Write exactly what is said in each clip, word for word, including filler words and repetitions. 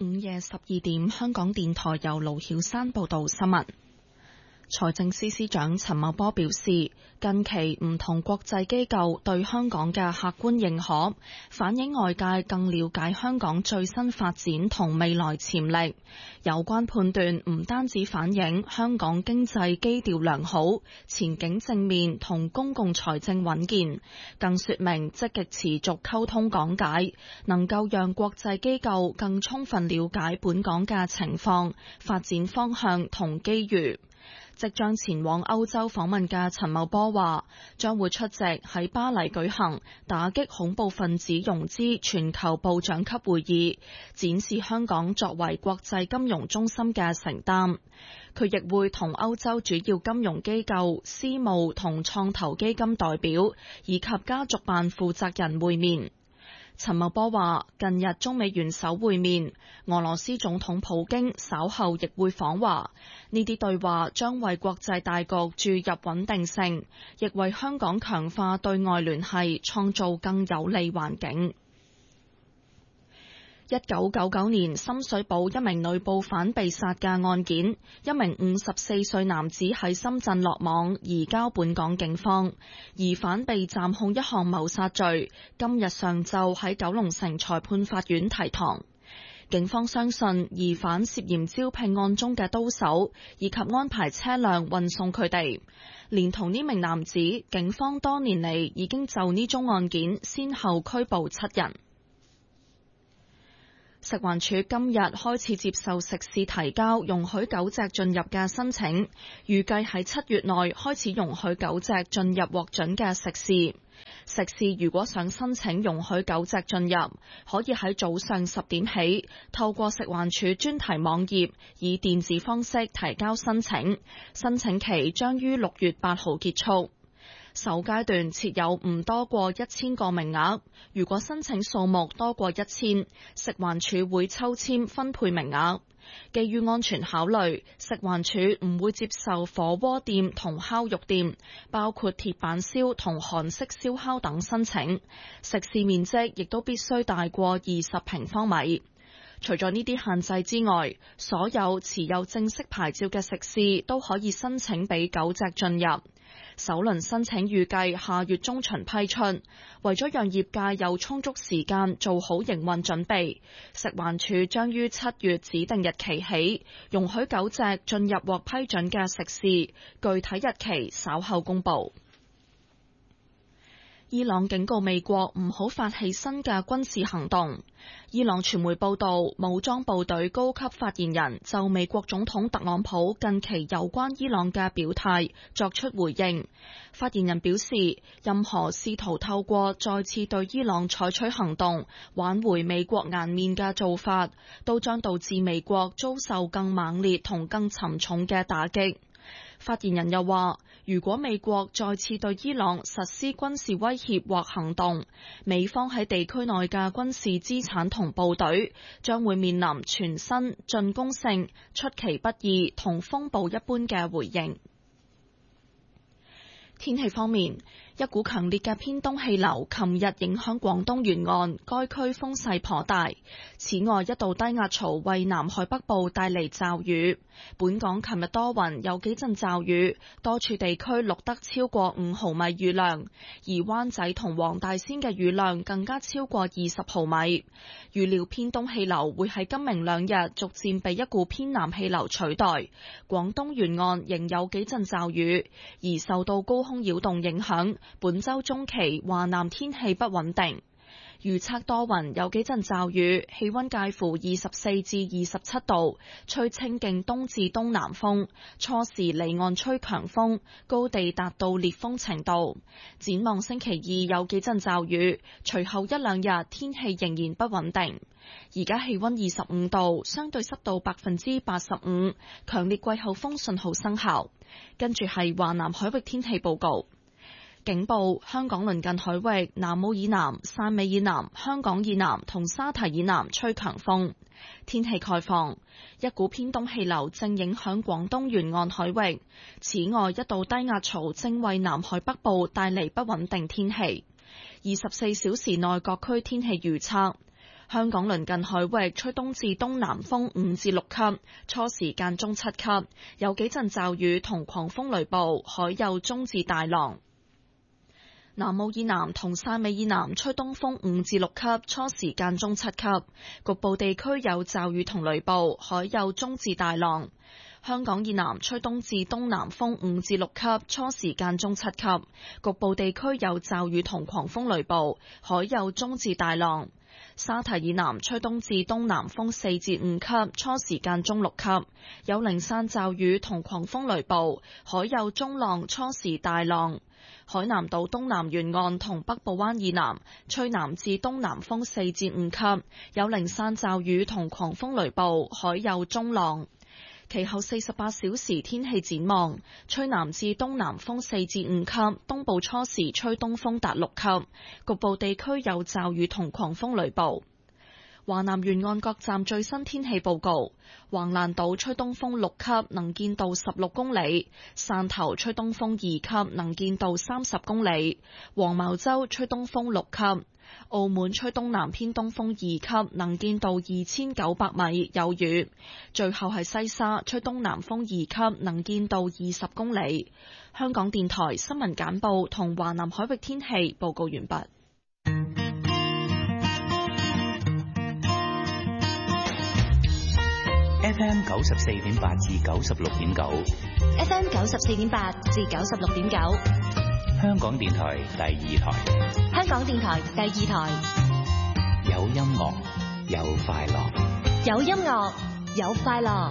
午夜十二點，香港電台由盧曉山報道新聞。財政司司長陳茂波表示，近期唔同國際機構對香港嘅客觀認可，反映外界更了解香港最新發展同未來潛力。有關判斷唔單止反映香港經濟基調良好、前景正面同公共財政穩健，更說明積極持續溝通講解，能夠讓國際機構更充分了解本港嘅情況、發展方向同機遇。即將前往歐洲訪問嘅陳茂波話，將會出席喺巴黎舉行打擊恐怖分子融資全球部長級會議，展示香港作為國際金融中心嘅承擔。佢亦會同歐洲主要金融機構、私募同創投基金代表以及家族辦負責人會面。陳茂波話，近日中美元首會面，俄羅斯總統普京稍後亦會訪華，呢啲對話將為國際大局注入穩定性，亦為香港強化對外聯繫創造更有利環境。一九九九年深水埗一名女捕犯被殺嘅案件，一名五十四歲男子喺深圳落網，移交本港警方。疑犯被暫控一項謀殺罪，今日上晝喺九龍城裁判法院提堂。警方相信疑犯涉嫌招聘案中嘅刀手，以及安排車輛運送佢哋。連同呢名男子，警方多年嚟已經就呢宗案件先後拘捕七人。食環署今日開始接受食肆提交容許狗隻進入嘅申請，預計喺七月內開始容許狗隻進入獲准嘅食肆。食肆如果想申請容許狗隻進入，可以喺早上十點起透過食環署專題網頁以電子方式提交申請，申請期將於六月八號結束。首階段設有唔多過一千個名額，如果申請數目多過一千，食環署會抽籤分配名額。基於安全考慮，食環署唔會接受火鍋店同烤肉店，包括鐵板燒同韓式燒烤等申請。食肆面積亦都必須大過二十平方米。除咗呢啲限制之外，所有持有正式牌照嘅食肆都可以申請俾狗隻進入。首輪申請預計下月中旬批出，為咗讓業界有充足時間做好營運準備，食環署將於七月指定日期起容許狗隻進入獲批准嘅食肆，具體日期稍後公布。伊朗警告美國唔好發起新嘅軍事行動。伊朗傳媒報道，武裝部隊高級發言人就美國總統特朗普近期有關伊朗嘅表態作出回應。發言人表示，任何試圖透過再次對伊朗採取行動挽回美國顏面嘅做法，都將導致美國遭受更猛烈同更沉重嘅打擊。發言人又話，如果美國再次對伊朗實施軍事威脅或行動，美方喺地區內嘅軍事資產同部隊將會面臨全新、進攻性、出其不意同風暴一般嘅回應。天氣方面，一股強烈嘅偏東氣流琴日影響廣東沿岸，該區風勢頗大。此外，一道低壓槽為南海北部帶嚟驟雨。本港琴日多雲，有幾陣驟雨，多處地區錄得超過五毫米雨量，而灣仔同黃大仙嘅雨量更加超過二十毫米。預料偏東氣流會喺今明兩日逐漸被一股偏南氣流取代。廣東沿岸仍有幾陣驟雨，而受到高空擾動影響，本週中期華南天氣不穩定。預測多雲，有幾陣驟雨，氣溫介乎二十四至二十七度，吹清勁東至東南風，初時離岸吹強風，高地達到烈風程度。展望星期二有幾陣驟雨，隨後一兩日天氣仍然不穩定。而家氣溫二十五度，相對濕度百分之八十五，強烈季候風信號生效。跟住係華南海域天氣報告。警報：香港鄰近海域、南澳以南、汕尾以南、香港以南同沙堤以南吹強風。天氣概況：一股偏東氣流正影響廣東沿岸海域，此外一道低壓槽正為南海北部帶嚟不穩定天氣。二十四小時內各區天氣預測： 香港鄰近海域吹東至東南風五至六級，初時間中七級，有幾陣驟雨同狂風雷暴，海有中至大浪。南澳以南同汕尾以南吹東風五至六級，初時間中七級，局部地區有驟雨同雷暴，海有中至大浪。香港以南吹東至東南風五至六級，初時間中七級，局部地區有驟雨同狂風雷暴，海有中至大浪。沙堤以南吹東至東南風四至五級，初時間中六級，有零散驟雨同狂風雷暴，海有中浪，初時大浪。海南島東南沿岸同北部灣以南吹南至東南風四至五級，有零散驟雨同狂風雷暴，海有中浪。其後四十八小時天氣展望，吹南至東南風四至五級，東部初時吹東風達六級，局部地區有驟雨同狂風雷暴。華南沿岸各站最新天氣報告：橫瀾島吹東風六級，能見度十六公里；汕頭吹東風二級，能見度三十公里；黃茅洲吹東風六級；澳門吹東南偏東風二級，能見度二千九百米，有雨。最後係西沙吹東南風二級，能見度二十公里。香港電台新聞簡報同華南海域天氣報告完畢。 F M 九十四點八至九十六點九 ，F M 九十四點八至九十六點九， 香港電台第二台， 香港電台第二台， 有音樂，有快樂， 有音樂，有快樂，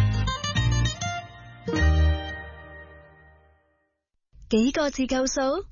幾個字夠數？